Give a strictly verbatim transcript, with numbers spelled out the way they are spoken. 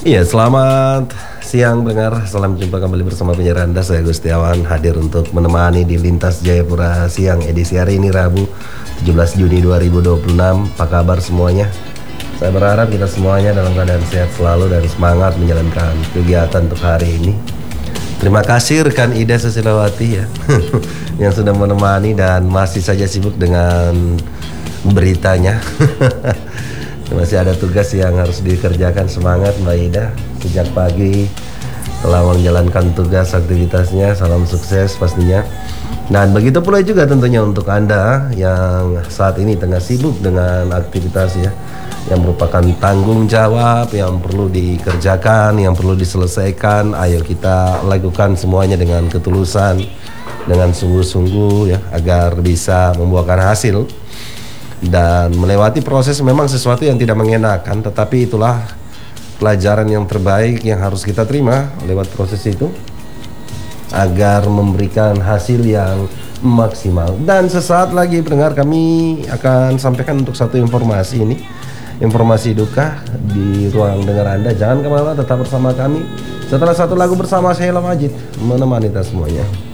Iya, selamat siang pendengar. Salam jumpa kembali bersama penyiar Anda. Saya Gustiawan hadir untuk menemani di Lintas Jayapura Siang edisi hari ini Rabu tujuh belas Juni dua ribu dua puluh enam. Apa kabar semuanya? Saya berharap kita semuanya dalam keadaan sehat selalu dan semangat menjalankan kegiatan untuk hari ini. Terima kasih rekan Ida Susilawati ya yang sudah menemani dan masih saja sibuk dengan beritanya. Masih ada tugas yang harus dikerjakan. Semangat Mbak Ida, sejak pagi telah menjalankan tugas aktivitasnya. Salam sukses pastinya. Dan begitu pula juga tentunya untuk Anda yang saat ini tengah sibuk dengan aktivitas ya, yang merupakan tanggung jawab yang perlu dikerjakan, yang perlu diselesaikan. Ayo kita lakukan semuanya dengan ketulusan, dengan sungguh-sungguh ya, agar bisa membuahkan hasil. Dan melewati proses memang sesuatu yang tidak mengenakan, tetapi itulah pelajaran yang terbaik yang harus kita terima lewat proses itu, agar memberikan hasil yang maksimal. Dan sesaat lagi pendengar, kami akan sampaikan untuk satu informasi ini, informasi duka di ruang dengar Anda. Jangan kemana-mana, tetap bersama kami. Setelah satu lagu bersama saya Majid menemani kita semuanya.